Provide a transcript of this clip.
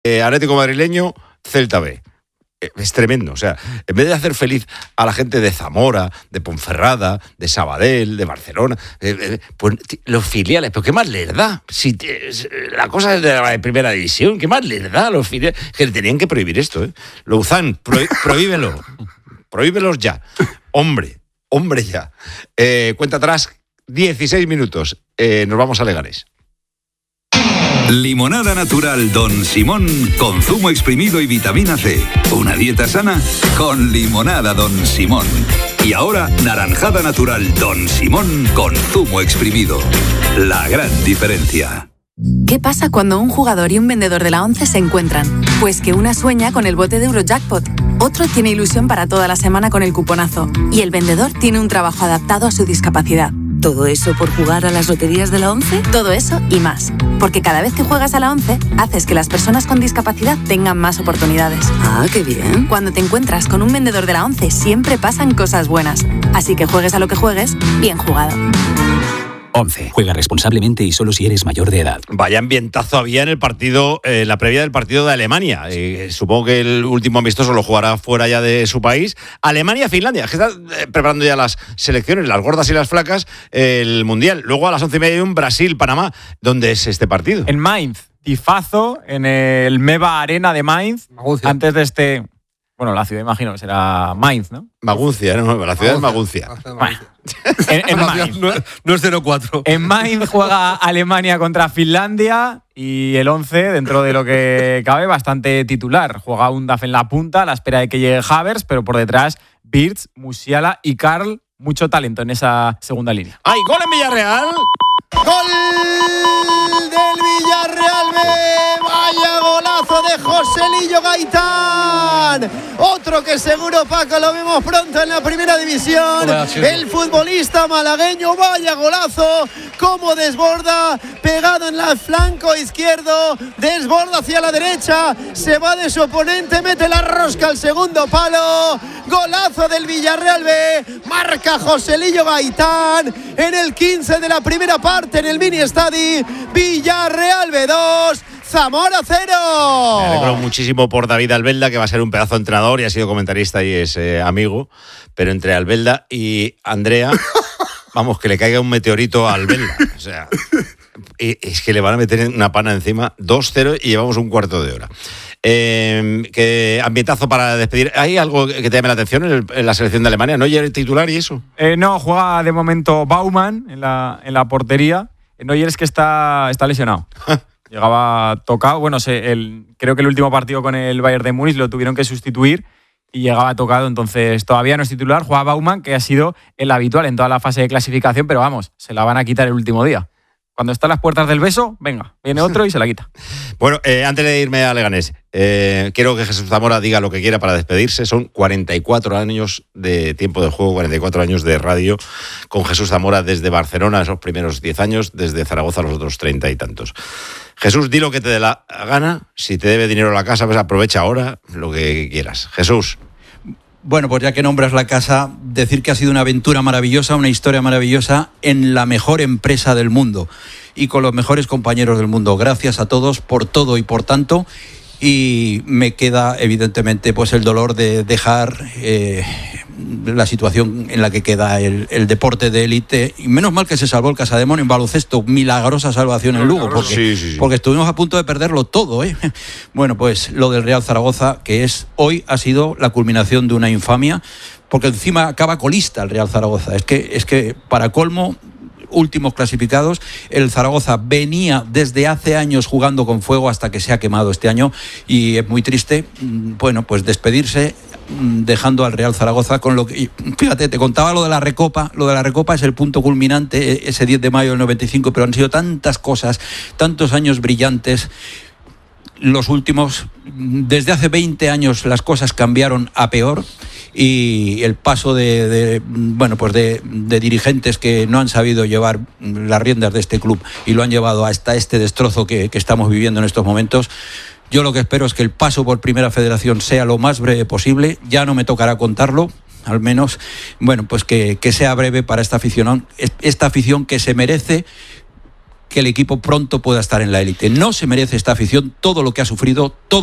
Atlético madrileño, Celta B. Es tremendo, o sea, en vez de hacer feliz a la gente de Zamora, de Ponferrada, de Sabadell, de Barcelona, pues los filiales, pero ¿qué más les da? Si la cosa es de la primera división, ¿qué más les da a los filiales? Que tenían que prohibir esto, ¿eh? Louzán, prohíbelo, prohíbelos ya. Hombre ya. Cuenta atrás, 16 minutos, nos vamos a Leganés. Limonada natural Don Simón con zumo exprimido y vitamina C. Una dieta sana con limonada Don Simón. Y ahora naranjada natural Don Simón con zumo exprimido. La gran diferencia. ¿Qué pasa cuando un jugador y un vendedor de la ONCE se encuentran? Pues que una sueña con el bote de Eurojackpot, otro tiene ilusión para toda la semana con el cuponazo y el vendedor tiene un trabajo adaptado a su discapacidad. ¿Todo eso por jugar a las loterías de la ONCE? Todo eso y más. Porque cada vez que juegas a la ONCE, haces que las personas con discapacidad tengan más oportunidades. ¡Ah, qué bien! Cuando te encuentras con un vendedor de la ONCE, siempre pasan cosas buenas. Así que juegues a lo que juegues, bien jugado. 11. Juega responsablemente y solo si eres mayor de edad. Vaya ambientazo había en el partido, la previa del partido de Alemania. Supongo que el último amistoso lo jugará fuera ya de su país. Alemania-Finlandia, que está preparando ya las selecciones, las gordas y las flacas, el Mundial. Luego a las 11:30 hay un Brasil-Panamá. ¿Dónde es este partido? En Mainz, tifazo, en el Meva Arena de Mainz. Maguncia. Antes de este... Bueno, la ciudad imagino que será Mainz, ¿no? Maguncia, ¿no? La ciudad es Maguncia. Bueno, en Mainz. No es 0-4. En Mainz juega Alemania contra Finlandia y el 11, dentro de lo que cabe, bastante titular. Juega Undaf en la punta a la espera de que llegue Havertz, pero por detrás Wirtz, Musiala y Karl. Mucho talento en esa segunda línea. ¡Ay, gol en Villarreal! ¡Gol del Villarreal B! ¡Vaya golazo de Joselillo Gaitán! Otro que seguro, Paco, lo vemos pronto en la primera división. El futbolista malagueño, vaya golazo, cómo desborda, pegado en el flanco izquierdo, desborda hacia la derecha, se va de su oponente, mete la rosca al segundo palo. Golazo del Villarreal B, marca Joselillo Gaitán en el 15 de la primera parte en el mini estadi. Villarreal B2, Zamora 0. Me alegro muchísimo por David Albelda, que va a ser un pedazo de entrenador y ha sido comentarista y es amigo, pero entre Albelda y Andrea, vamos, que le caiga un meteorito a Albelda, o sea, es que le van a meter una pana encima. 2-0 y llevamos un cuarto de hora. ¿Qué ambientazo para despedir? ¿Hay algo que te llame la atención en la selección de Alemania? ¿No llega el titular y eso? No, juega de momento Baumann en la portería. Neuer es que está lesionado. Llegaba tocado. Bueno, creo que el último partido con el Bayern de Múnich lo tuvieron que sustituir y llegaba tocado, entonces todavía no es titular. Juega Baumann, que ha sido el habitual en toda la fase de clasificación, pero vamos, se la van a quitar el último día. Cuando están las puertas del beso, venga, viene otro y se la quita. Bueno, antes de irme a Leganés, quiero que Jesús Zamora diga lo que quiera para despedirse. Son 44 años de tiempo de juego, 44 años de radio con Jesús Zamora desde Barcelona, esos primeros 10 años, desde Zaragoza los otros 30 y tantos. Jesús, di lo que te dé la gana. Si te debe dinero a la casa, pues aprovecha ahora lo que quieras. Jesús. Bueno, pues ya que nombras la casa, decir que ha sido una aventura maravillosa, una historia maravillosa en la mejor empresa del mundo y con los mejores compañeros del mundo. Gracias a todos por todo y por tanto. Y me queda, evidentemente, pues el dolor de dejar la situación en la que queda el deporte de élite. Y menos mal que se salvó el Casademón en baloncesto. Milagrosa salvación en Lugo, porque estuvimos a punto de perderlo todo, ¿eh? Bueno, pues lo del Real Zaragoza, que hoy ha sido la culminación de una infamia, porque encima acaba colista el Real Zaragoza. Es que para colmo, últimos clasificados. El Zaragoza venía desde hace años jugando con fuego hasta que se ha quemado este año y es muy triste, bueno, pues despedirse dejando al Real Zaragoza con lo que... Fíjate, te contaba lo de la Recopa es el punto culminante, ese 10 de mayo del 95, pero han sido tantas cosas, tantos años brillantes. Los últimos, desde hace 20 años las cosas cambiaron a peor y el paso de dirigentes que no han sabido llevar las riendas de este club y lo han llevado hasta este destrozo que estamos viviendo en estos momentos. Yo lo que espero es que el paso por Primera Federación sea lo más breve posible. Ya no me tocará contarlo, al menos, bueno, pues que sea breve para esta afición que se merece que el equipo pronto pueda estar en la élite. No se merece esta afición todo lo que ha sufrido, todo